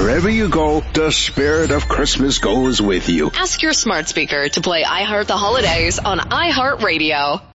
wherever you go, the spirit of Christmas goes with you. Ask your smart speaker to play I Heart the Holidays on iHeartRadio.